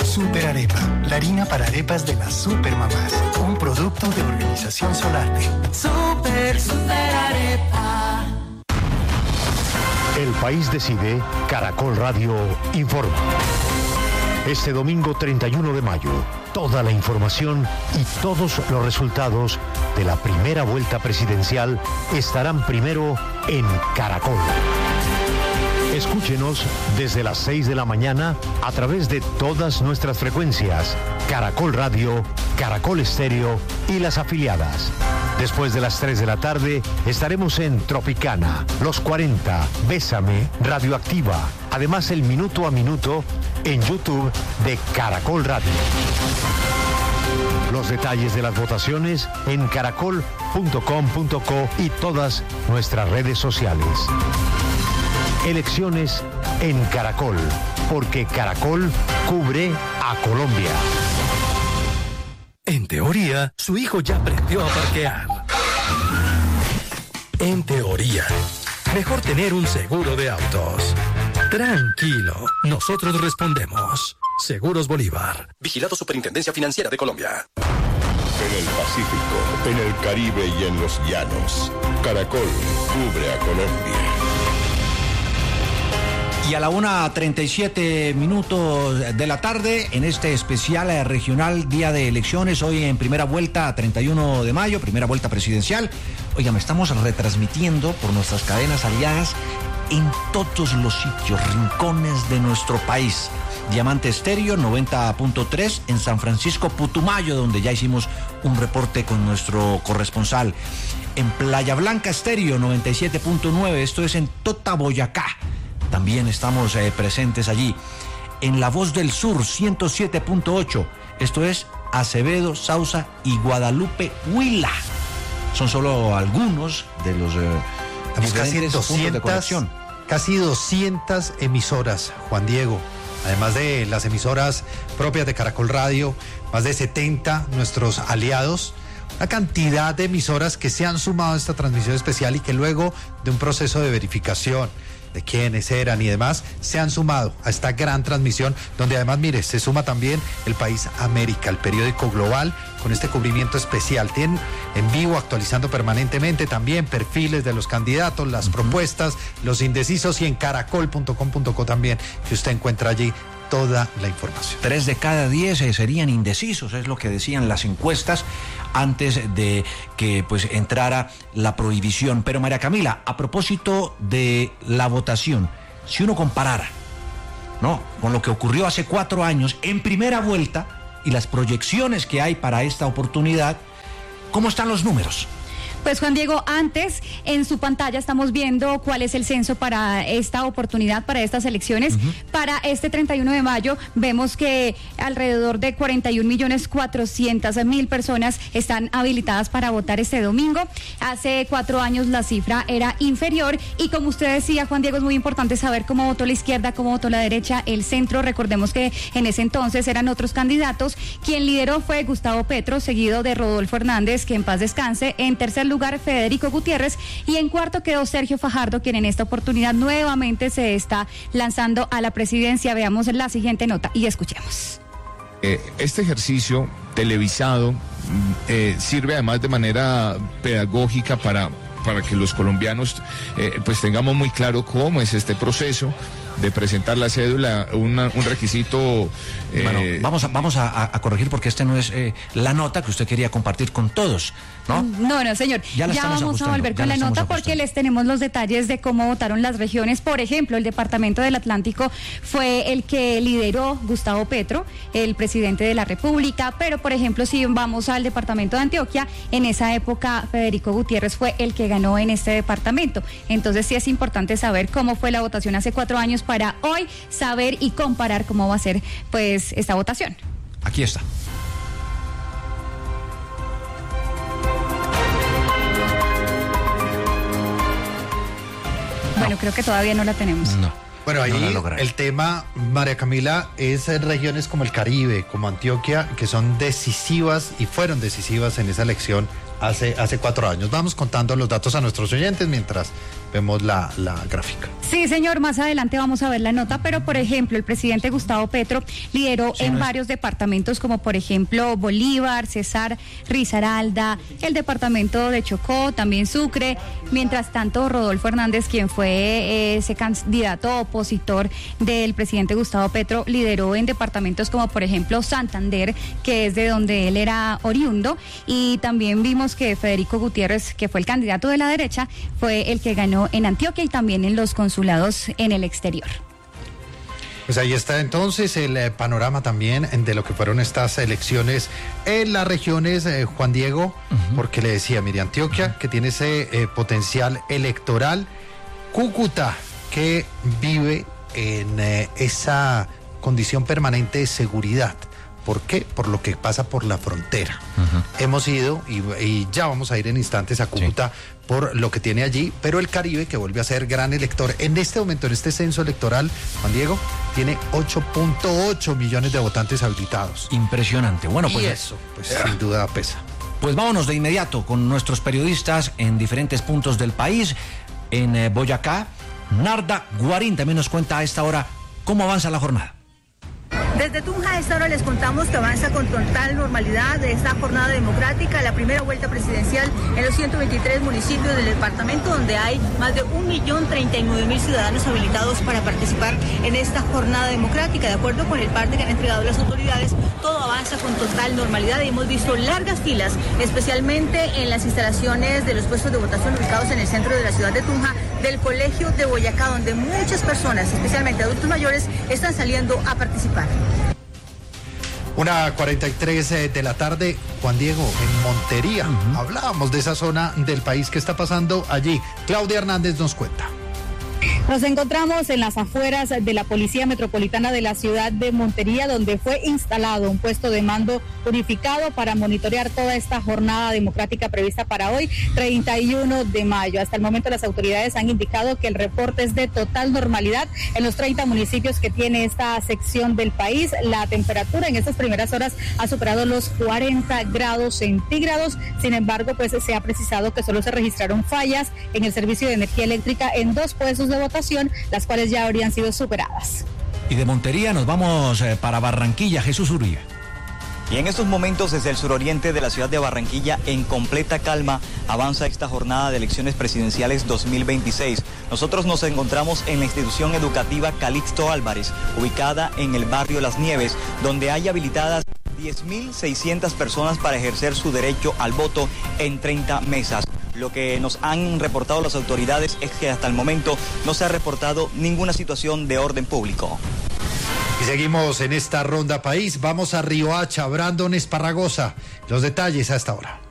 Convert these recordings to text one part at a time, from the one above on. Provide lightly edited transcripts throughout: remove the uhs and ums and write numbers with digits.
Super Arepa, la harina para arepas de las supermamás. Un producto de Organización Solarte. Super Arepa. El País decide, Caracol Radio informa. Este domingo 31 de mayo, toda la información y todos los resultados de la primera vuelta presidencial estarán primero en Caracol. Escúchenos desde las 6 de la mañana a través de todas nuestras frecuencias, Caracol Radio, Caracol Estéreo y las afiliadas. Después de las 3 de la tarde estaremos en Tropicana, Los 40, Bésame, Radioactiva. Además, el Minuto a Minuto en YouTube de Caracol Radio. Los detalles de las votaciones en caracol.com.co y todas nuestras redes sociales. Elecciones en Caracol, porque Caracol cubre a Colombia. En teoría, su hijo ya aprendió a parquear. En teoría, mejor tener un seguro de autos. Tranquilo, nosotros respondemos. Seguros Bolívar. Vigilado Superintendencia Financiera de Colombia. En el Pacífico, en el Caribe y en los llanos, Caracol cubre a Colombia. Y a la 1:37 de la tarde, en este especial regional día de elecciones, hoy en primera vuelta, 31 de mayo, primera vuelta presidencial. Oigan, estamos retransmitiendo por nuestras cadenas aliadas en todos los sitios, rincones de nuestro país. Diamante Estéreo 90.3 en San Francisco Putumayo, donde ya hicimos un reporte con nuestro corresponsal. En Playa Blanca Estéreo 97.9, esto es en Tota, Boyacá. También estamos presentes allí. En La Voz del Sur 107.8, esto es Acevedo, Sausa y Guadalupe, Huila. Son solo algunos de los diferentes puntos de conexión. Casi 200 emisoras, Juan Diego. Además de las emisoras propias de Caracol Radio, más de 70 nuestros aliados. Una cantidad de emisoras que se han sumado a esta transmisión especial y que luego de un proceso de verificación de quiénes eran y demás, se han sumado a esta gran transmisión, donde además, mire, se suma también El País América, el periódico global, con este cubrimiento especial. Tienen en vivo, actualizando permanentemente también perfiles de los candidatos, las propuestas, los indecisos, y en caracol.com.co también, que usted encuentra allí toda la información. 3 de cada 10 serían indecisos, es lo que decían las encuestas antes de que pues entrara la prohibición. Pero María Camila, a propósito de la votación, si uno comparara, ¿no?, con lo que ocurrió hace 4 años en primera vuelta y las proyecciones que hay para esta oportunidad, ¿cómo están los números? Pues Juan Diego, antes en su pantalla estamos viendo cuál es el censo para esta oportunidad, para estas elecciones. Para este 31 de mayo vemos que alrededor de 41.400.000 personas están habilitadas para votar este domingo. Hace 4 años la cifra era inferior y, como usted decía, Juan Diego, es muy importante saber cómo votó la izquierda, cómo votó la derecha, el centro. Recordemos que en ese entonces eran otros candidatos. Quien lideró fue Gustavo Petro, seguido de Rodolfo Hernández, que en paz descanse. En tercer lugar, Federico Gutiérrez, y en cuarto quedó Sergio Fajardo, quien en esta oportunidad nuevamente se está lanzando a la presidencia. Veamos la siguiente nota y escuchemos. Este ejercicio televisado sirve además de manera pedagógica para que los colombianos pues tengamos muy claro cómo es este proceso de presentar la cédula, un requisito... Bueno, vamos a corregir, porque este no es la nota que usted quería compartir con todos, ¿no? No, señor. Ya vamos a volver con la nota, porque les tenemos los detalles de cómo votaron las regiones. Por ejemplo, el departamento del Atlántico fue el que lideró Gustavo Petro, el presidente de la República, pero por ejemplo, si vamos al departamento de Antioquia, en esa época Federico Gutiérrez fue el que ganó en este departamento. Entonces sí es importante saber cómo fue la votación hace 4 años para hoy saber y comparar cómo va a ser pues esta votación. Aquí está. Bueno, creo que todavía no la tenemos. No. Bueno, ahí el tema, María Camila, es regiones como el Caribe, como Antioquia, que son decisivas y fueron decisivas en esa elección hace 4 años. Vamos contando los datos a nuestros oyentes mientras vemos la gráfica. Sí, señor, más adelante vamos a ver la nota, pero por ejemplo, el presidente Gustavo Petro lideró varios departamentos, como por ejemplo Bolívar, Cesar, Risaralda, el departamento de Chocó, también Sucre. Mientras tanto, Rodolfo Hernández, quien fue ese candidato opositor del presidente Gustavo Petro, lideró en departamentos como por ejemplo Santander, que es de donde él era oriundo, y también vimos que Federico Gutiérrez, que fue el candidato de la derecha, fue el que ganó en Antioquia y también en los consulados en el exterior. Pues ahí está entonces el panorama también de lo que fueron estas elecciones en las regiones, Juan Diego, porque le decía, mire, Antioquia, que tiene ese potencial electoral, Cúcuta, que vive en esa condición permanente de seguridad. ¿Por qué? Por lo que pasa por la frontera. Hemos ido y ya vamos a ir en instantes a Cúcuta por lo que tiene allí, pero el Caribe, que vuelve a ser gran elector, en este momento, en este censo electoral, Juan Diego, tiene 8.8 millones de votantes habilitados. Impresionante. Bueno, pues y eso, pues sin duda pesa. Pues vámonos de inmediato con nuestros periodistas en diferentes puntos del país. En Boyacá, Narda Guarín también nos cuenta a esta hora cómo avanza la jornada. Desde Tunja a esta hora les contamos que avanza con total normalidad de esta jornada democrática, la primera vuelta presidencial en los 123 municipios del departamento, donde hay más de 1.039.000 ciudadanos habilitados para participar en esta jornada democrática. De acuerdo con el parte que han entregado las autoridades, todo avanza con total normalidad y hemos visto largas filas, especialmente en las instalaciones de los puestos de votación ubicados en el centro de la ciudad de Tunja, del colegio de Boyacá, donde muchas personas, especialmente adultos mayores, están saliendo a participar. 1:43 de la tarde, Juan Diego, en Montería. Hablábamos de esa zona del país. ¿Qué está pasando allí? Claudia Hernández nos cuenta. Nos encontramos en las afueras de la Policía Metropolitana de la ciudad de Montería, donde fue instalado un puesto de mando unificado para monitorear toda esta jornada democrática prevista para hoy, 31 de mayo. Hasta el momento las autoridades han indicado que el reporte es de total normalidad en los 30 municipios que tiene esta sección del país. La temperatura en estas primeras horas ha superado los 40 grados centígrados. Sin embargo, pues se ha precisado que solo se registraron fallas en el servicio de energía eléctrica en 2 puestos de votación, las cuales ya habrían sido superadas. Y de Montería nos vamos para Barranquilla, Jesús Uribe. Y en estos momentos, desde el suroriente de la ciudad de Barranquilla, en completa calma, avanza esta jornada de elecciones presidenciales 2026. Nosotros nos encontramos en la institución educativa Calixto Álvarez, ubicada en el barrio Las Nieves, donde hay habilitadas 10.600 personas para ejercer su derecho al voto en 30 mesas. Lo que nos han reportado las autoridades es que hasta el momento no se ha reportado ninguna situación de orden público. Y seguimos en esta ronda país. Vamos a Riohacha, Brandon Esparragosa. Los detalles a esta hora.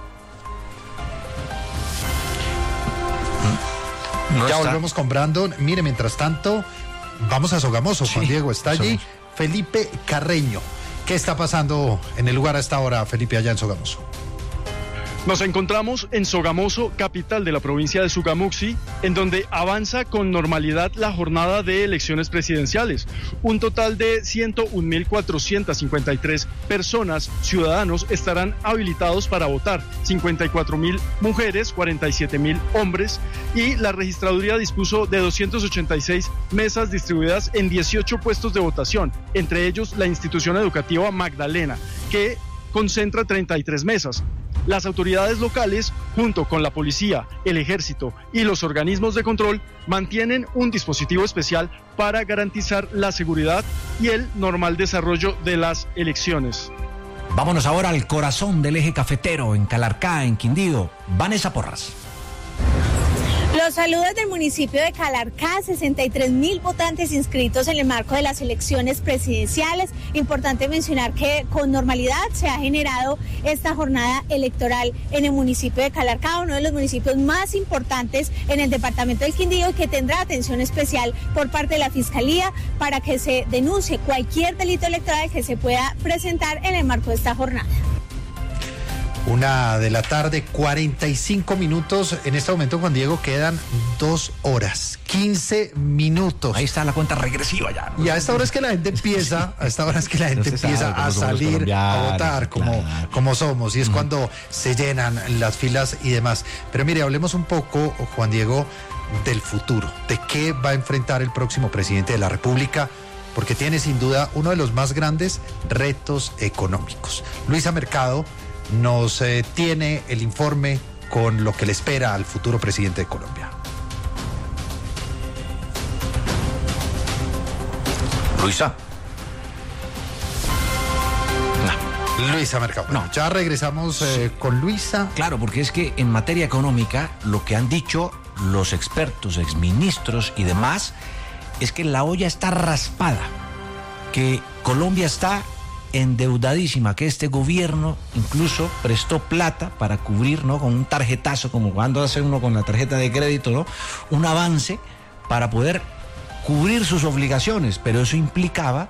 Ya volvemos con Brandon. Mire, mientras tanto, vamos a Sogamoso. Juan Diego está allí. Felipe Carreño. ¿Qué está pasando en el lugar a esta hora, Felipe, allá en Sogamoso? Nos encontramos en Sogamoso, capital de la provincia de Sogamuxi, en donde avanza con normalidad la jornada de elecciones presidenciales. Un total de 101.453 personas, ciudadanos, estarán habilitados para votar. 54.000 mujeres, 47.000 hombres, y la registraduría dispuso de 286 mesas distribuidas en 18 puestos de votación, entre ellos la institución educativa Magdalena, que concentra 33 mesas. Las autoridades locales, junto con la policía, el ejército y los organismos de control, mantienen un dispositivo especial para garantizar la seguridad y el normal desarrollo de las elecciones. Vámonos ahora al corazón del eje cafetero, en Calarcá, en Quindío. Vanessa Porras. Los saludos del municipio de Calarcá, 63.000 votantes inscritos en el marco de las elecciones presidenciales. Importante mencionar que con normalidad se ha generado esta jornada electoral en el municipio de Calarcá, uno de los municipios más importantes en el departamento del Quindío, que tendrá atención especial por parte de la Fiscalía para que se denuncie cualquier delito electoral que se pueda presentar en el marco de esta jornada. 1 de la tarde, 45 minutos. En este momento, Juan Diego, quedan 2 horas, 15 minutos. Ahí está la cuenta regresiva ya. Y a esta hora es que la gente empieza, a salir a votar como somos. Y es cuando se llenan las filas y demás. Pero mire, hablemos un poco, Juan Diego, del futuro, de qué va a enfrentar el próximo presidente de la República, porque tiene sin duda uno de los más grandes retos económicos. Luisa Mercado nos tiene el informe con lo que le espera al futuro presidente de Colombia. Luisa. Luisa Mercado. No, ya regresamos con Luisa. Claro, porque es que en materia económica lo que han dicho los expertos, exministros y demás es que la olla está raspada, que Colombia está endeudadísima, que este gobierno incluso prestó plata para cubrir, ¿no?, con un tarjetazo, como cuando hace uno con la tarjeta de crédito, ¿no?, un avance para poder cubrir sus obligaciones, pero eso implicaba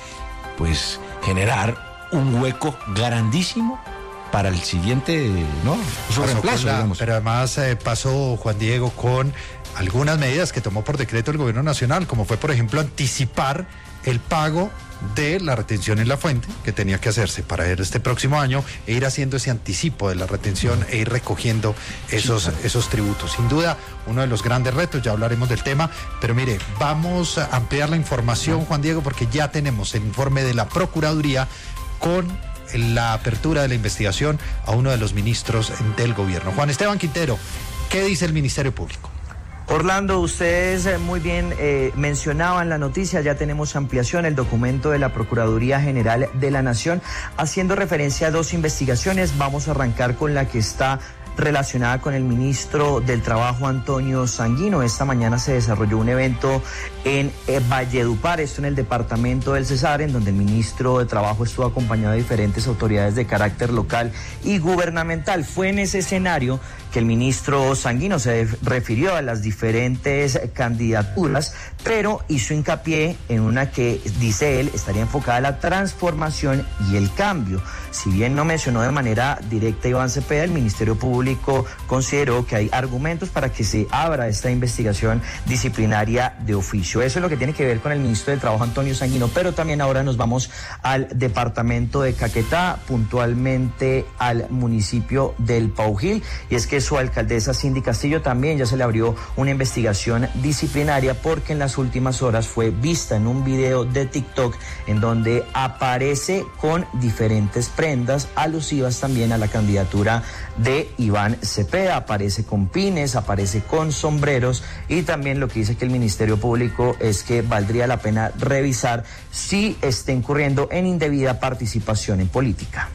pues generar un hueco grandísimo para el siguiente, ¿no?, su reemplazo, digamos. Pero además pasó, Juan Diego, con algunas medidas que tomó por decreto el gobierno nacional, como fue, por ejemplo, anticipar el pago de la retención en la fuente, que tenía que hacerse para este próximo año, e ir haciendo ese anticipo de la retención e ir recogiendo esos tributos. Sin duda, uno de los grandes retos, ya hablaremos del tema, pero mire, vamos a ampliar la información, Juan Diego, porque ya tenemos el informe de la Procuraduría con la apertura de la investigación a uno de los ministros del gobierno. Juan Esteban Quintero, ¿qué dice el Ministerio Público? Orlando, ustedes muy bien mencionaban la noticia, ya tenemos ampliación, el documento de la Procuraduría General de la Nación, haciendo referencia a dos investigaciones. Vamos a arrancar con la que está relacionada con el ministro del Trabajo, Antonio Sanguino. Esta mañana se desarrolló un evento en Valledupar, esto en el departamento del Cesar, en donde el ministro de Trabajo estuvo acompañado de diferentes autoridades de carácter local y gubernamental. Fue en ese escenario que el ministro Sanguino se refirió a las diferentes candidaturas, pero hizo hincapié en una que, dice él, estaría enfocada a la transformación y el cambio. Si bien no mencionó de manera directa Iván Cepeda, el Ministerio Público consideró que hay argumentos para que se abra esta investigación disciplinaria de oficio. Eso es lo que tiene que ver con el ministro del Trabajo, Antonio Sanguino, pero también ahora nos vamos al departamento de Caquetá, puntualmente al municipio del Paujil, y es que su alcaldesa Cindy Castillo también ya se le abrió una investigación disciplinaria porque en las últimas horas fue vista en un video de TikTok en donde aparece con diferentes prendas alusivas también a la candidatura de Iván Cepeda, aparece con pines, aparece con sombreros, y también lo que dice que el Ministerio Público es que valdría la pena revisar si está incurriendo en indebida participación en política.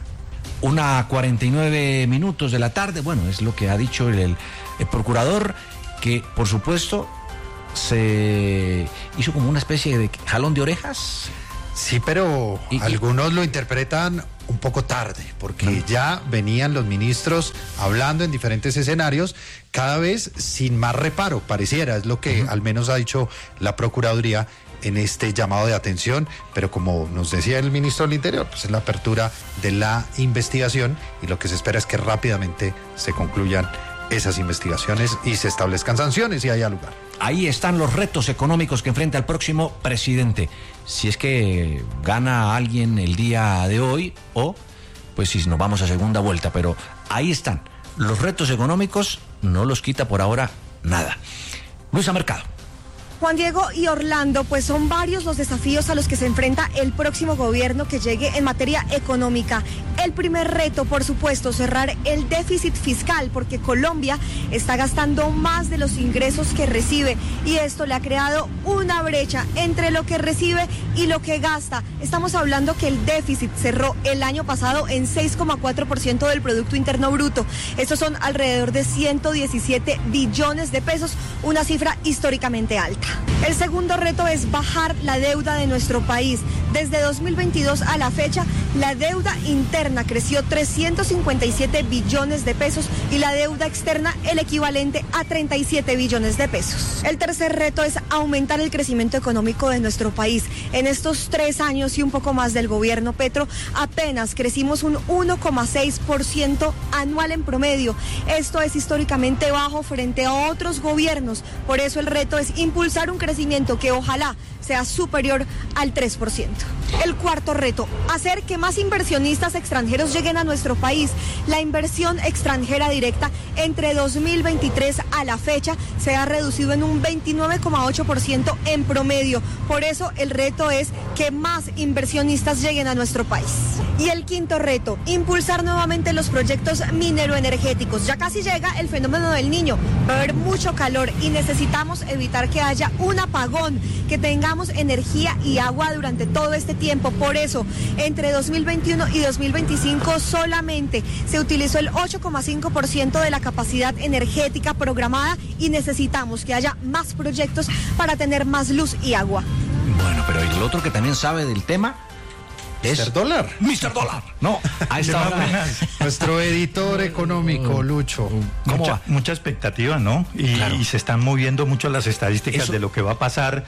1:49 de la tarde, bueno, es lo que ha dicho el procurador, que por supuesto se hizo como una especie de jalón de orejas. Sí, pero algunos lo interpretan un poco tarde, porque ya venían los ministros hablando en diferentes escenarios, cada vez sin más reparo, pareciera, es lo que al menos ha dicho la Procuraduría en este llamado de atención, pero como nos decía el ministro del Interior, pues es la apertura de la investigación y lo que se espera es que rápidamente se concluyan esas investigaciones y se establezcan sanciones si haya lugar. Ahí están los retos económicos que enfrenta el próximo presidente. Si es que gana alguien el día de hoy o pues si nos vamos a segunda vuelta, pero ahí están. Los retos económicos no los quita por ahora nada. Luisa Mercado. Juan Diego y Orlando, pues son varios los desafíos a los que se enfrenta el próximo gobierno que llegue en materia económica. El primer reto, por supuesto, cerrar el déficit fiscal, porque Colombia está gastando más de los ingresos que recibe y esto le ha creado una brecha entre lo que recibe y lo que gasta. Estamos hablando que el déficit cerró el año pasado en 6,4% del Producto Interno Bruto. Estos son alrededor de 117 billones de pesos, una cifra históricamente alta. El segundo reto es bajar la deuda de nuestro país. Desde 2022 a la fecha, la deuda interna creció 357 billones de pesos y la deuda externa el equivalente a 37 billones de pesos. El tercer reto es aumentar el crecimiento económico de nuestro país. En estos 3 años y un poco más del gobierno Petro, apenas crecimos un 1,6% anual en promedio. Esto es históricamente bajo frente a otros gobiernos. Por eso el reto es impulsar un crecimiento que ojalá sea superior al 3%. El cuarto reto, hacer que más inversionistas extranjeros lleguen a nuestro país. La inversión extranjera directa entre 2023 a la fecha se ha reducido en un 29,8% en promedio. Por eso el reto es que más inversionistas lleguen a nuestro país. Y el quinto reto, impulsar nuevamente los proyectos mineroenergéticos. Ya casi llega el fenómeno del Niño, va a haber mucho calor y necesitamos evitar que haya un apagón, que tengamos energía y agua durante todo este tiempo. Por eso, entre 2021 y 2025 solamente se utilizó el 8,5% de la capacidad energética programada y necesitamos que haya más proyectos para tener más luz y agua. Bueno, pero el otro que también sabe del tema es Mr. Dólar. Mr. Dólar. No, a esta hora. Nuestro editor económico, Lucho. Mucha expectativa, ¿no? Y se están moviendo mucho las estadísticas de lo que va a pasar.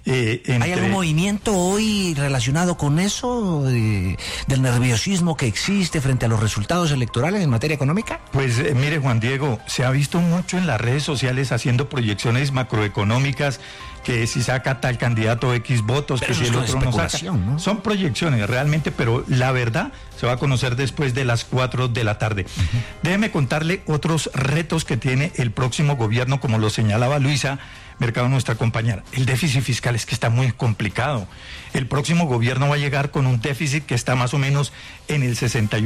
¿Hay algún movimiento hoy relacionado con eso, del nerviosismo que existe frente a los resultados electorales en materia económica? Pues mire, Juan Diego, se ha visto mucho en las redes sociales haciendo proyecciones macroeconómicas, que si saca tal candidato X votos, pero que si el otro no saca. ¿No? Son proyecciones realmente, pero la verdad se va a conocer después de las 4 de la tarde. Déjeme contarle otros retos que tiene el próximo gobierno, como lo señalaba Luisa Mercado, nuestra compañera. El déficit fiscal es que está muy complicado. El próximo gobierno va a llegar con un déficit que está más o menos en el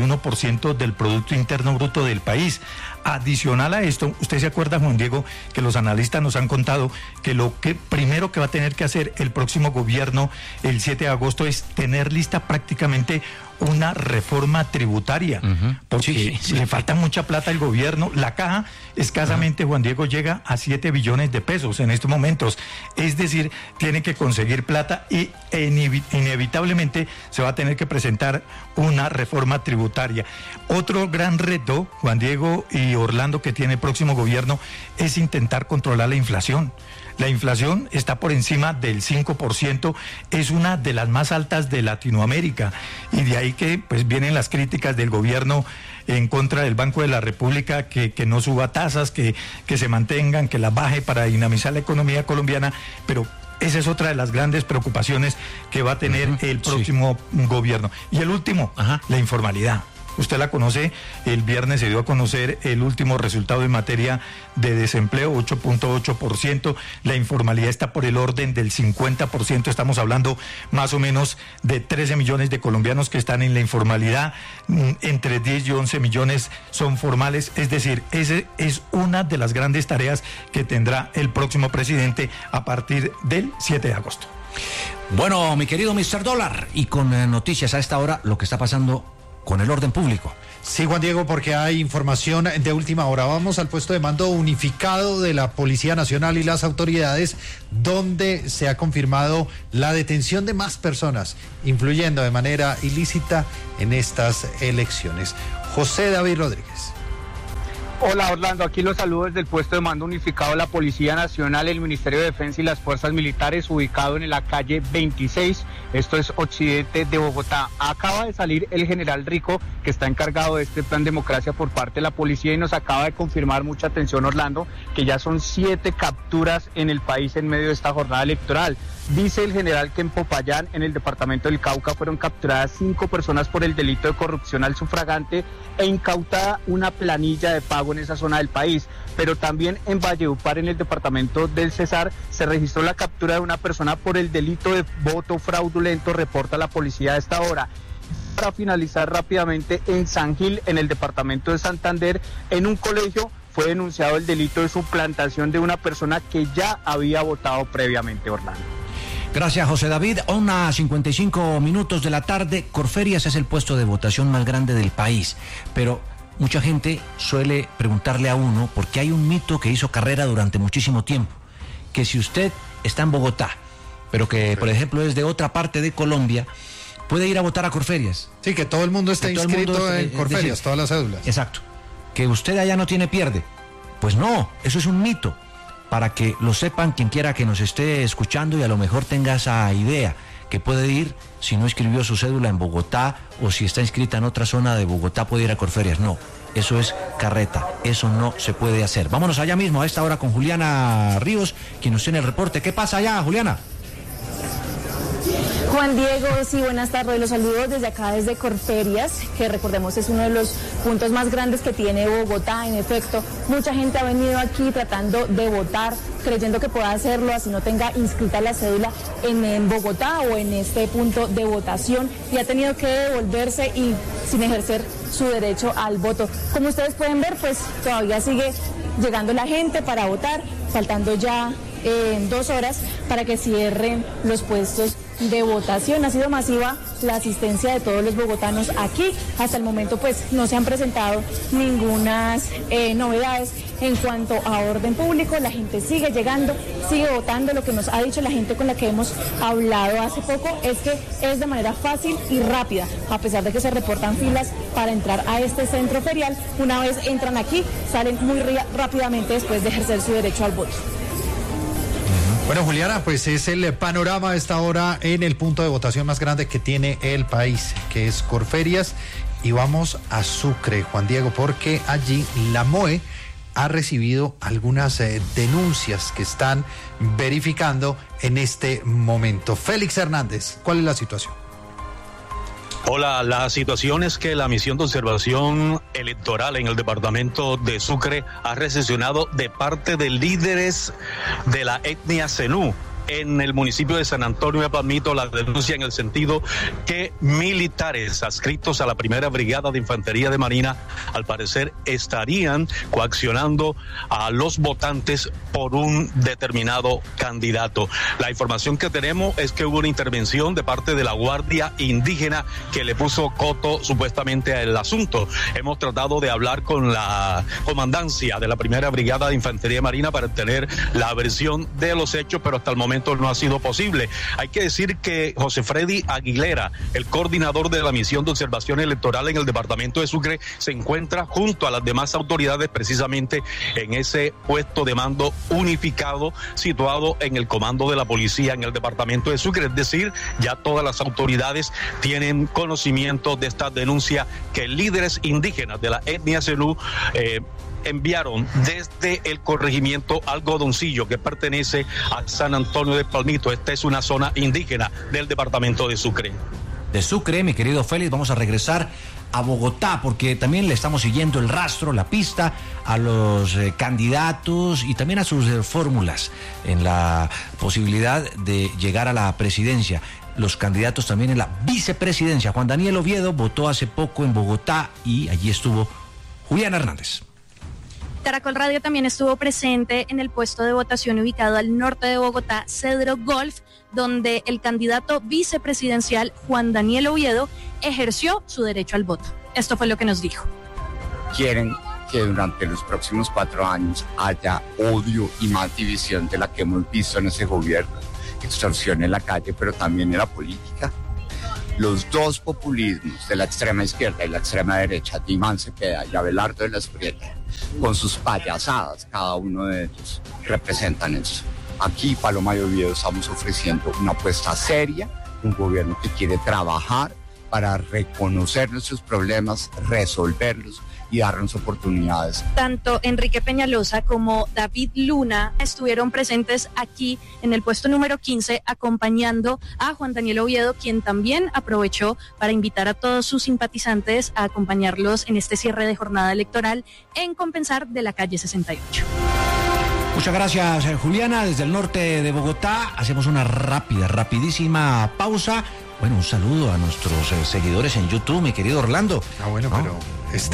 61% del Producto Interno Bruto del país. Adicional a esto, usted se acuerda, Juan Diego, que los analistas nos han contado que lo que primero que va a tener que hacer el próximo gobierno el 7 de agosto es tener lista prácticamente una reforma tributaria, porque le falta mucha plata al gobierno. La caja escasamente, Juan Diego, llega a 7 billones de pesos en estos momentos. Es decir, tiene que conseguir plata y inevitablemente se va a tener que presentar una reforma tributaria. Otro gran reto, Juan Diego y Orlando, que tiene el próximo gobierno es intentar controlar la inflación. La inflación está por encima del 5%, es una de las más altas de Latinoamérica, y de ahí que pues vienen las críticas del gobierno en contra del Banco de la República, que no suba tasas, que se mantengan, que las baje para dinamizar la economía colombiana, pero esa es otra de las grandes preocupaciones que va a tener el próximo gobierno. Y el último, la informalidad. Usted la conoce, el viernes se dio a conocer el último resultado en materia de desempleo, 8.8%, la informalidad está por el orden del 50%, estamos hablando más o menos de 13 millones de colombianos que están en la informalidad, entre 10 y 11 millones son formales, es decir, esa es una de las grandes tareas que tendrá el próximo presidente a partir del 7 de agosto. Bueno, mi querido Mr. Dólar, y con noticias a esta hora, lo que está pasando con el orden público. Sí, Juan Diego, porque hay información de última hora. Vamos al puesto de mando unificado de la Policía Nacional y las autoridades, donde se ha confirmado la detención de más personas, influyendo de manera ilícita en estas elecciones. José David Rodríguez. Hola Orlando, aquí los saludo desde el puesto de mando unificado de la Policía Nacional, el Ministerio de Defensa y las Fuerzas Militares, ubicado en la calle 26, esto es occidente de Bogotá. Acaba de salir el general Rico, que está encargado de este plan Democracia por parte de la policía, y nos acaba de confirmar, mucha atención Orlando, que ya son 7 capturas en el país en medio de esta jornada electoral. Dice el general que en Popayán, en el departamento del Cauca, fueron capturadas 5 personas por el delito de corrupción al sufragante e incautada una planilla de pago en esa zona del país. Pero también en Valledupar, en el departamento del Cesar, se registró la captura de una persona por el delito de voto fraudulento, reporta la policía a esta hora. Para finalizar rápidamente, en San Gil, en el departamento de Santander, en un colegio fue denunciado el delito de suplantación de una persona que ya había votado previamente, Orlando. Gracias, José David. 1:55 de la tarde. Corferias es el puesto de votación más grande del país, pero mucha gente suele preguntarle a uno, porque hay un mito que hizo carrera durante muchísimo tiempo, que si usted está en Bogotá, pero que por ejemplo es de otra parte de Colombia, puede ir a votar a Corferias. Sí, que todo el mundo está inscrito en Corferias, todas las cédulas. Exacto. Que usted allá no tiene pierde. Pues no, eso es un mito. Para que lo sepan quien quiera que nos esté escuchando y a lo mejor tenga esa idea, que puede ir, si no inscribió su cédula en Bogotá o si está inscrita en otra zona de Bogotá, puede ir a Corferias. No, eso es carreta, eso no se puede hacer. Vámonos allá mismo a esta hora con Juliana Ríos, quien nos tiene el reporte. ¿Qué pasa allá, Juliana? Juan Diego, sí, buenas tardes. Los saludos desde acá, desde Corferias, que recordemos es uno de los puntos más grandes que tiene Bogotá. En efecto, mucha gente ha venido aquí tratando de votar, creyendo que pueda hacerlo, así no tenga inscrita la cédula en Bogotá o en este punto de votación, y ha tenido que devolverse y sin ejercer su derecho al voto. Como ustedes pueden ver, pues todavía sigue llegando la gente para votar, faltando ya 2 horas para que cierren los puestos de votación. Ha sido masiva la asistencia de todos los bogotanos aquí. Hasta el momento pues no se han presentado ningunas novedades en cuanto a orden público. La gente sigue llegando, sigue votando. Lo que nos ha dicho la gente con la que hemos hablado hace poco es que es de manera fácil y rápida, a pesar de que se reportan filas para entrar a este centro ferial. Una vez entran aquí, salen muy rápidamente después de ejercer su derecho al voto. Bueno, Juliana, pues es el panorama a esta hora en el punto de votación más grande que tiene el país, que es Corferias. Y vamos a Sucre, Juan Diego, porque allí la MOE ha recibido algunas denuncias que están verificando en este momento. Félix Hernández, ¿cuál es la situación? Hola, la situación es que la misión de observación electoral en el departamento de Sucre ha recepcionado de parte de líderes de la etnia zenú en el municipio de San Antonio de Palmito la denuncia en el sentido que militares adscritos a la primera brigada de infantería de Marina al parecer estarían coaccionando a los votantes por un determinado candidato. La información que tenemos es que hubo una intervención de parte de la Guardia Indígena que le puso coto supuestamente al asunto. Hemos tratado de hablar con la comandancia de la primera brigada de infantería de Marina para tener la versión de los hechos, pero hasta el momento no ha sido posible. Hay que decir que José Freddy Aguilera, el coordinador de la misión de observación electoral en el departamento de Sucre, se encuentra junto a las demás autoridades precisamente en ese puesto de mando unificado situado en el comando de la policía en el departamento de Sucre. Es decir, ya todas las autoridades tienen conocimiento de esta denuncia que líderes indígenas de la etnia zenú enviaron desde el corregimiento Algodoncillo, que pertenece a San Antonio de Palmito. Esta es una zona indígena del departamento de Sucre. De Sucre, mi querido Félix, vamos a regresar a Bogotá, porque también le estamos siguiendo el rastro, la pista a los candidatos y también a sus fórmulas en la posibilidad de llegar a la presidencia. Los candidatos también en la vicepresidencia. Juan Daniel Oviedo votó hace poco en Bogotá y allí estuvo Juliana Hernández. Caracol Radio también estuvo presente en el puesto de votación ubicado al norte de Bogotá, Cedro Golf, donde el candidato vicepresidencial Juan Daniel Oviedo ejerció su derecho al voto. Esto fue lo que nos dijo. Quieren que durante los próximos 4 años haya odio y más división de la que hemos visto en ese gobierno, extorsión en la calle, pero también en la política. Los dos populismos de la extrema izquierda y la extrema derecha, Iván Cepeda y Abelardo de la Espriella, con sus payasadas, cada uno de ellos representan eso. Aquí, Paloma y Oviedo, estamos ofreciendo una apuesta seria, un gobierno que quiere trabajar para reconocer nuestros problemas, resolverlos y darnos oportunidades. Tanto Enrique Peñalosa como David Luna estuvieron presentes aquí en el puesto número 15 acompañando a Juan Daniel Oviedo, quien también aprovechó para invitar a todos sus simpatizantes a acompañarlos en este cierre de jornada electoral en Compensar de la calle 68. Muchas gracias, Juliana. Desde el norte de Bogotá hacemos una rapidísima pausa. Bueno, un saludo a nuestros seguidores en YouTube, mi querido Orlando. Bueno, ¿no? Pero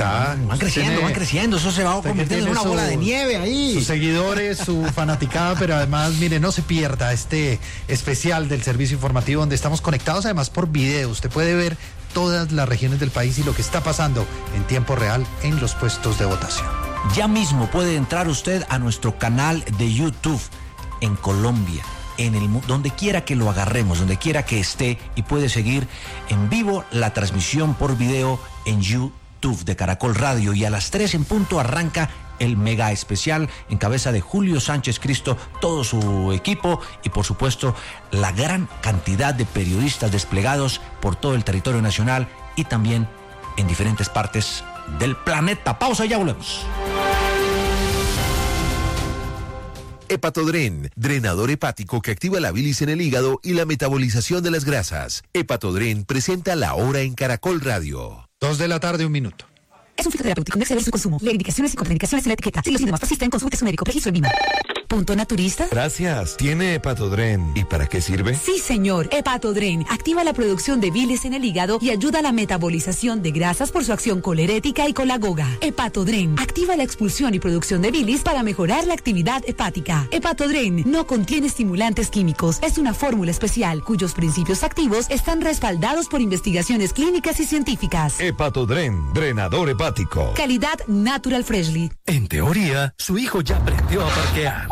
van creciendo, eso se va convirtiendo en una bola de nieve ahí. Sus seguidores, su fanaticada, pero además, mire, no se pierda este especial del servicio informativo donde estamos conectados además por video. Usted puede ver todas las regiones del país y lo que está pasando en tiempo real en los puestos de votación. Ya mismo puede entrar usted a nuestro canal de YouTube en Colombia, donde quiera que lo agarremos, donde quiera que esté, y puede seguir en vivo la transmisión por video en YouTube de Caracol Radio, y a las 3 en punto arranca el mega especial en cabeza de Julio Sánchez Cristo, todo su equipo y por supuesto la gran cantidad de periodistas desplegados por todo el territorio nacional y también en diferentes partes del planeta. Pausa y ya volvemos. Hepatodren, drenador hepático que activa la bilis en el hígado y la metabolización de las grasas. Hepatodren presenta La Hora en Caracol Radio. 2:00 p.m. Es un fitoterapéutico, no exceder su consumo. Lee indicaciones y contraindicaciones en la etiqueta. Si los síntomas persisten, consulte a su médico. Registro en Lima. ¿Punto naturista? Gracias. ¿Tiene Hepatodren? ¿Y para qué sirve? Sí, señor. Hepatodren activa la producción de bilis en el hígado y ayuda a la metabolización de grasas por su acción colerética y colagoga. Hepatodren activa la expulsión y producción de bilis para mejorar la actividad hepática. Hepatodren no contiene estimulantes químicos. Es una fórmula especial cuyos principios activos están respaldados por investigaciones clínicas y científicas. Hepatodren, drenador hepático. Calidad Natural Freshly. En teoría, su hijo ya aprendió a parquear.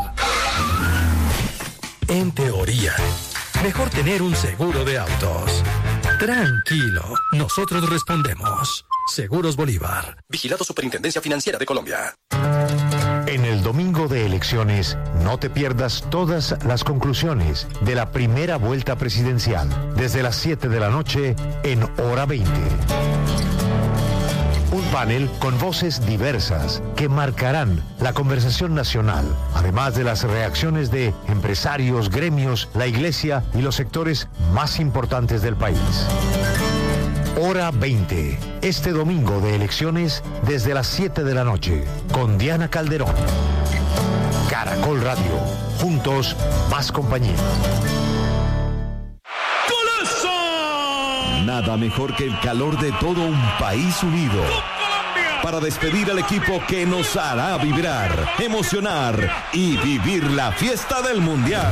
En teoría, mejor tener un seguro de autos. Tranquilo, nosotros respondemos. Seguros Bolívar. Vigilado Superintendencia Financiera de Colombia. En el domingo de elecciones, no te pierdas todas las conclusiones de la primera vuelta presidencial, desde las 7 de la noche en Hora 20. Un panel con voces diversas que marcarán la conversación nacional, además de las reacciones de empresarios, gremios, la iglesia y los sectores más importantes del país. Hora 20, este domingo de elecciones desde las 7 de la noche, con Diana Calderón. Caracol Radio, juntos, más compañía. Nada mejor que el calor de todo un país unido para despedir al equipo que nos hará vibrar, emocionar y vivir la fiesta del Mundial.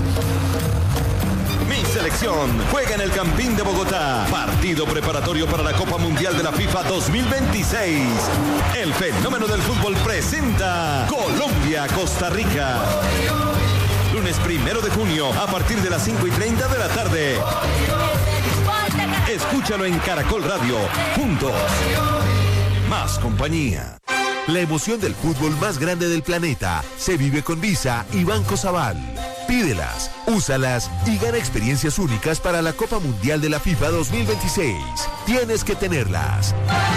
Mi selección juega en el Campín de Bogotá. Partido preparatorio para la Copa Mundial de la FIFA 2026. El fenómeno del fútbol presenta Colombia-Costa Rica. Lunes 1 de junio a partir de las 5:30 de la tarde. Escúchalo en Caracol Radio. Juntos, más compañía. La emoción del fútbol más grande del planeta se vive con Visa y Banco Sabal. Pídelas, úsalas y gana experiencias únicas para la Copa Mundial de la FIFA 2026. Tienes que tenerlas.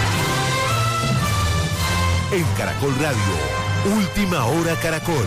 En Caracol Radio, Última Hora Caracol.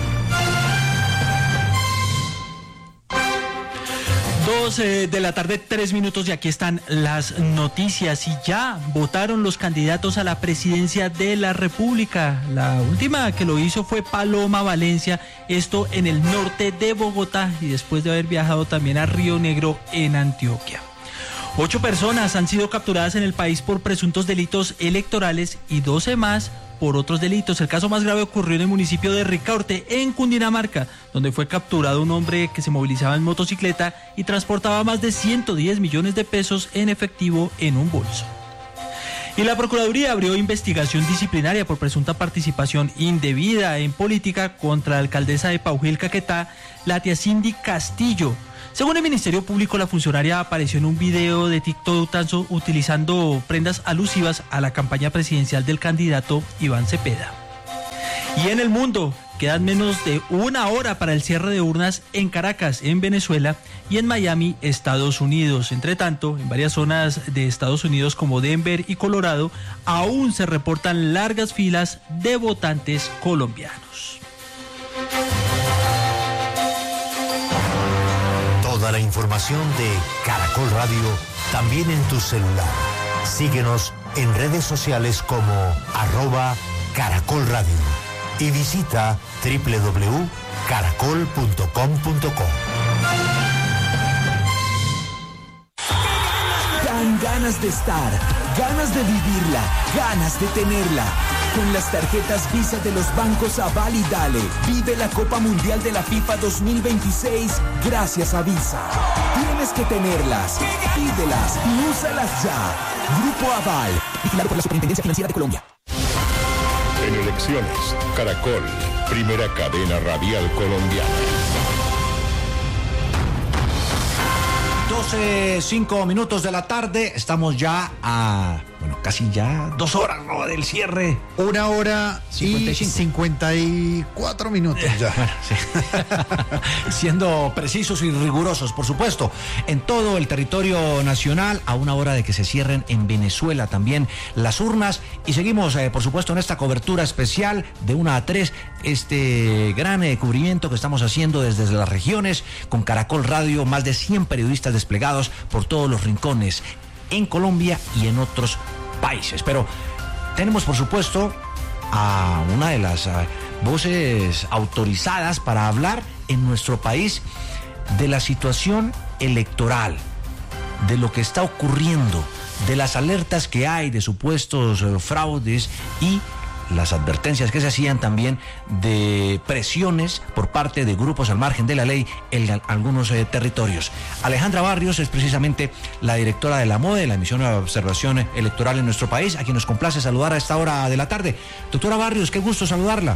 2 de la tarde, 3 minutos, y aquí están las noticias. Y ya votaron los candidatos a la presidencia de la República. La última que lo hizo fue Paloma Valencia, esto en el norte de Bogotá, y después de haber viajado también a Río Negro, en Antioquia. 8 personas han sido capturadas en el país por presuntos delitos electorales y 12 más por otros delitos. El caso más grave ocurrió en el municipio de Ricaurte, en Cundinamarca, donde fue capturado un hombre que se movilizaba en motocicleta y transportaba más de 110 millones de pesos en efectivo en un bolso. Y la Procuraduría abrió investigación disciplinaria por presunta participación indebida en política contra la alcaldesa de Paujil, Caquetá, Latia Cindy Castillo. Según el Ministerio Público, la funcionaria apareció en un video de TikTok utilizando prendas alusivas a la campaña presidencial del candidato Iván Cepeda. Y en el mundo, quedan menos de una hora para el cierre de urnas en Caracas, en Venezuela, y en Miami, Estados Unidos. Entre tanto, en varias zonas de Estados Unidos como Denver y Colorado, aún se reportan largas filas de votantes colombianos. Toda la información de Caracol Radio también en tu celular. Síguenos en redes sociales como @Caracol Radio y visita www.caracol.com.co. Dan ganas de estar, ganas de vivirla, ganas de tenerla. Con las tarjetas Visa de los bancos Aval y Dale, vive la Copa Mundial de la FIFA 2026 gracias a Visa. Tienes que tenerlas, pídelas y úsalas ya. Grupo Aval, vigilado por la Superintendencia Financiera de Colombia. En elecciones, Caracol, primera cadena radial colombiana. 12:05 de la tarde, estamos ya a bueno, casi ya 2 horas, ¿no?, del cierre. 1 hora 55. Y 54 minutos ya. Bueno, sí. Siendo precisos y rigurosos, por supuesto, en todo el territorio nacional, a 1 hora de que se cierren en Venezuela también las urnas. Y seguimos, por supuesto, en esta cobertura especial de 1 a 3, este gran cubrimiento que estamos haciendo desde las regiones, con Caracol Radio, más de 100 periodistas desplegados por todos los rincones en Colombia y en otros países. Pero tenemos, por supuesto, a una de las voces autorizadas para hablar en nuestro país de la situación electoral, de lo que está ocurriendo, de las alertas que hay de supuestos fraudes y las advertencias que se hacían también de presiones por parte de grupos al margen de la ley en algunos territorios. Alejandra Barrios es precisamente la directora de la MODE, la Misión de Observación Electoral en nuestro país, a quien nos complace saludar a esta hora de la tarde. Doctora Barrios, qué gusto saludarla.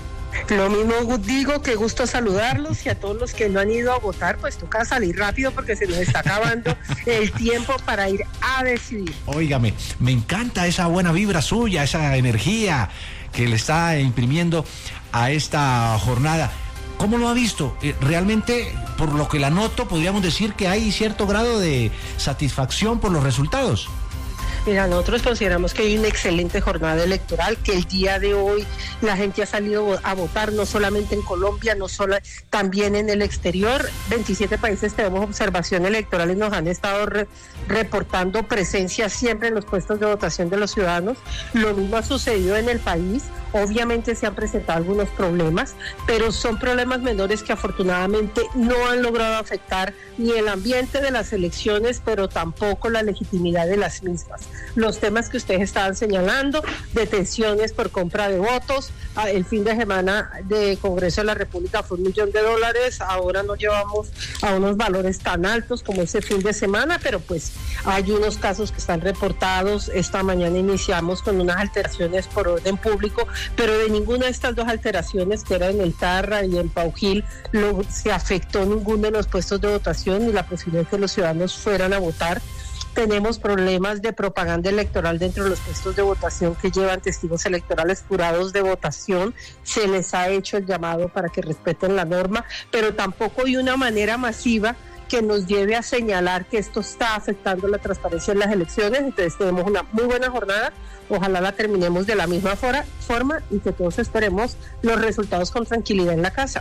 Lo mismo digo, qué gusto saludarlos, y a todos los que no han ido a votar, pues toca salir rápido porque se nos está acabando el tiempo para ir a decidir. Óigame, me encanta esa buena vibra suya, esa energía que le está imprimiendo a esta jornada. ¿Cómo lo ha visto? Realmente, por lo que la noto, podríamos decir que hay cierto grado de satisfacción por los resultados. Mira, nosotros consideramos que hay una excelente jornada electoral, que el día de hoy la gente ha salido a votar, no solamente en Colombia, también en el exterior. 27 países tenemos observación electoral y nos han estado reportando presencia siempre en los puestos de votación de los ciudadanos. Lo mismo ha sucedido en el país. Obviamente se han presentado algunos problemas, pero son problemas menores que afortunadamente no han logrado afectar ni el ambiente de las elecciones, pero tampoco la legitimidad de las mismas. Los temas que ustedes estaban señalando, detenciones por compra de votos, el fin de semana de Congreso de la República fue $1 millón, ahora nos llevamos a unos valores tan altos como ese fin de semana, pero pues hay unos casos que están reportados. Esta mañana iniciamos con unas alteraciones por orden público, pero de ninguna de estas 2 alteraciones, que era en el Tarra y en Paujil, se afectó ninguno de los puestos de votación ni la posibilidad de que los ciudadanos fueran a votar. Tenemos problemas de propaganda electoral dentro de los puestos de votación que llevan testigos electorales, jurados de votación. Se les ha hecho el llamado para que respeten la norma, pero tampoco hay una manera masiva que nos lleve a señalar que esto está afectando la transparencia en las elecciones. Entonces tenemos una muy buena jornada, ojalá la terminemos de la misma forma y que todos esperemos los resultados con tranquilidad en la casa.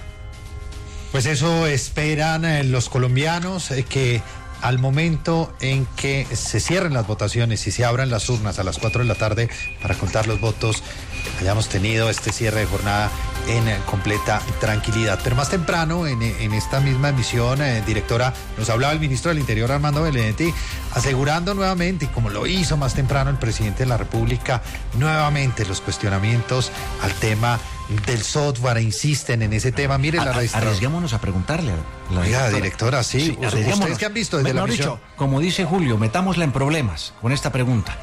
Pues eso esperan los colombianos, que al momento en que se cierren las votaciones y se abran las urnas a las 4 de la tarde para contar los votos, hayamos tenido este cierre de jornada en completa tranquilidad. Pero más temprano, en esta misma emisión, directora, nos hablaba el ministro del Interior, Armando Benedetti, asegurando nuevamente, y como lo hizo más temprano el presidente de la República, nuevamente los cuestionamientos al tema del software, insisten en ese tema. Mire la registradora. Arriesguémonos a preguntarle a la directora, sí. ¿Ustedes qué han visto desde la misión? Dicho, como dice Julio, metámosla en problemas con esta pregunta.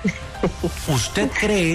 ¿Usted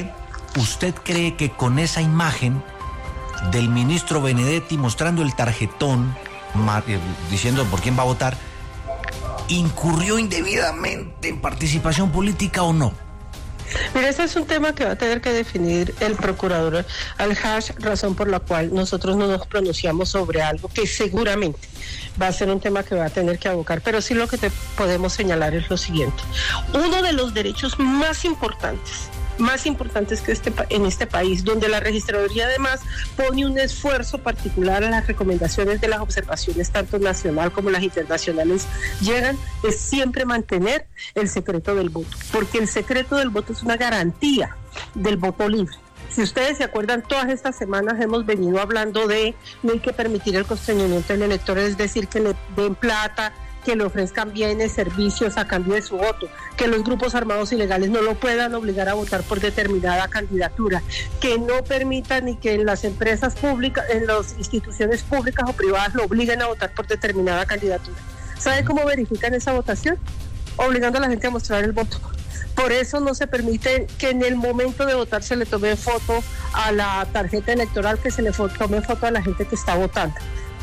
cree que con esa imagen del ministro Benedetti mostrando el tarjetón, diciendo por quién va a votar, incurrió indebidamente en participación política o no? Mira, ese es un tema que va a tener que definir el procurador Al-Haj, razón por la cual nosotros no nos pronunciamos sobre algo que seguramente va a ser un tema que va a tener que abocar, pero sí lo que te podemos señalar es lo siguiente. Uno de los derechos más importantes que en este país, donde la registraduría además pone un esfuerzo particular a las recomendaciones de las observaciones, tanto nacional como las internacionales llegan, es siempre mantener el secreto del voto, porque el secreto del voto es una garantía del voto libre. Si ustedes se acuerdan, todas estas semanas hemos venido hablando de no hay que permitir el constreñimiento del elector, es decir, que le den plata, que le ofrezcan bienes, servicios a cambio de su voto, que los grupos armados ilegales no lo puedan obligar a votar por determinada candidatura, que no permitan ni que en las empresas públicas, en las instituciones públicas o privadas lo obliguen a votar por determinada candidatura. ¿Sabe cómo verifican esa votación? Obligando a la gente a mostrar el voto. Por eso no se permite que en el momento de votar se le tome foto a la tarjeta electoral, que se le tome foto a la gente que está votando.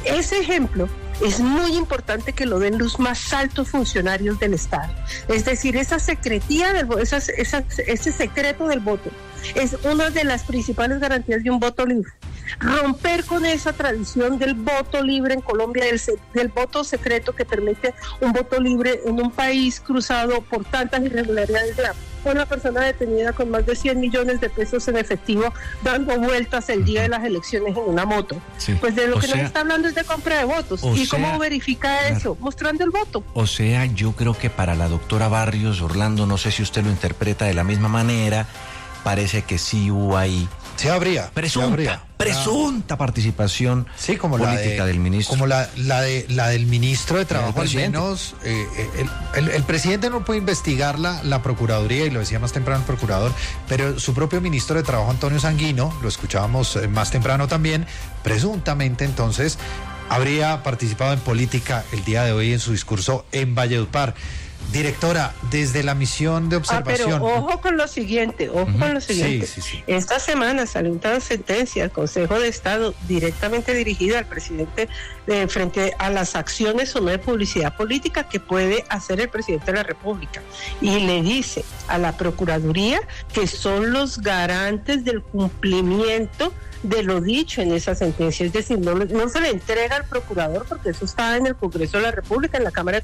Ese ejemplo es muy importante que lo den los más altos funcionarios del Estado. Es decir, esa secretía del ese secreto del voto es una de las principales garantías de un voto libre. Romper con esa tradición del voto libre en Colombia, del voto secreto que permite un voto libre en un país cruzado por tantas irregularidades. Una persona detenida con más de 100 millones de pesos en efectivo dando vueltas el día de las elecciones en una moto. Sí. Pues de lo que nos está hablando es de compra de votos. ¿Y cómo verifica eso? Mostrando el voto. O sea, yo creo que para la doctora Barrios, Orlando, no sé si usted lo interpreta de la misma manera, parece que sí hubo ahí. Sí habría. Presunta participación como política del ministro. Como la del ministro de Trabajo, al menos. El presidente no puede investigar la Procuraduría, y lo decía más temprano el procurador, pero su propio ministro de Trabajo, Antonio Sanguino, lo escuchábamos más temprano también, presuntamente entonces habría participado en política el día de hoy en su discurso en Valledupar. Directora, desde la misión de observación... Pero ojo con lo siguiente, Sí. Esta semana salió una sentencia del Consejo de Estado directamente dirigida al presidente frente a las acciones o no de publicidad política que puede hacer el presidente de la República. Y le dice a la Procuraduría que son los garantes del cumplimiento de lo dicho en esa sentencia, es decir, no se le entrega al procurador, porque eso está en el Congreso de la República, en la Cámara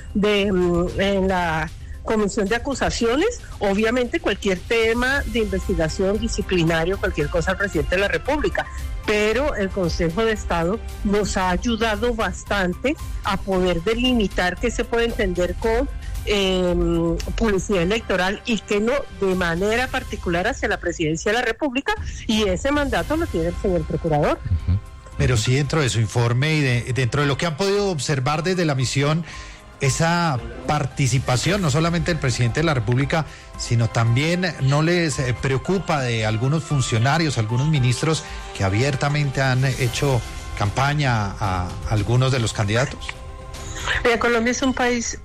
en la Comisión de Acusaciones. Obviamente cualquier tema de investigación disciplinario, cualquier cosa al presidente de la República, pero el Consejo de Estado nos ha ayudado bastante a poder delimitar qué se puede entender con publicidad electoral y que no de manera particular hacia la presidencia de la República, y ese mandato lo tiene el señor procurador. Pero sí, dentro de su informe y dentro de lo que han podido observar desde la misión, esa participación no solamente del presidente de la República, sino también no les preocupa de algunos funcionarios, algunos ministros que abiertamente han hecho campaña a algunos de los candidatos. Mira, Colombia es un país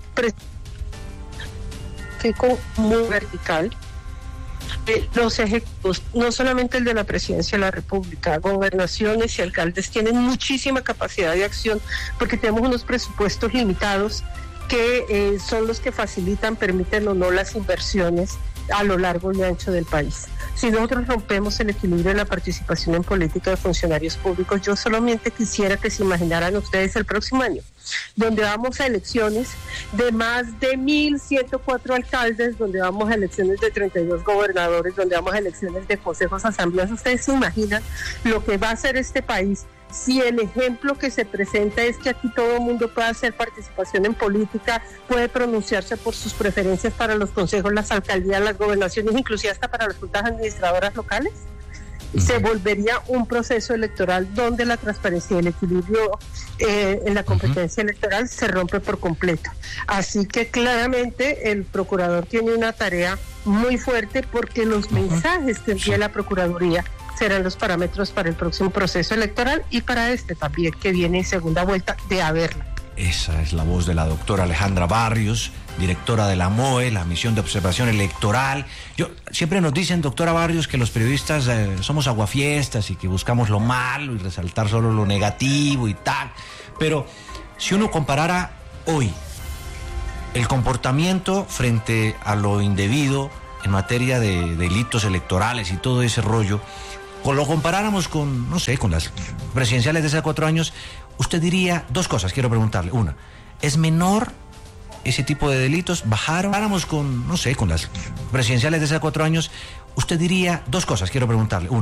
muy vertical. Los ejecutivos, no solamente el de la presidencia de la República, gobernaciones y alcaldes tienen muchísima capacidad de acción, porque tenemos unos presupuestos limitados que son los que facilitan, permiten o no las inversiones a lo largo y ancho del país. Si nosotros rompemos el equilibrio de la participación en política de funcionarios públicos, yo solamente quisiera que se imaginaran ustedes el próximo año, donde vamos a elecciones de más de 1.104 alcaldes, donde vamos a elecciones de 32 gobernadores, donde vamos a elecciones de consejos, asambleas. Ustedes se imaginan lo que va a hacer este país si el ejemplo que se presenta es que aquí todo el mundo puede hacer participación en política, puede pronunciarse por sus preferencias para los consejos, las alcaldías, las gobernaciones, inclusive hasta para las juntas administradoras locales. Se volvería un proceso electoral donde la transparencia y el equilibrio en la competencia electoral se rompe por completo. Así que claramente el procurador tiene una tarea muy fuerte, porque los mensajes que envía la Procuraduría serán los parámetros para el próximo proceso electoral y para este también, que viene en segunda vuelta de haberla. Esa es la voz de la doctora Alejandra Barrios, directora de la MOE, la Misión de Observación Electoral. Siempre nos dicen, doctora Barrios, que los periodistas somos aguafiestas y que buscamos lo malo y resaltar solo lo negativo y tal. Pero si uno comparara hoy el comportamiento frente a lo indebido en materia de delitos electorales y todo ese rollo, o lo comparáramos con, no sé, con las presidenciales de hace 4 años, usted diría dos cosas, quiero preguntarle. Una, ¿es menor ese tipo de delitos? ¿Bajaron? Comparáramos con, no sé, con las presidenciales de hace 4 años, usted diría dos cosas, quiero preguntarle. Una,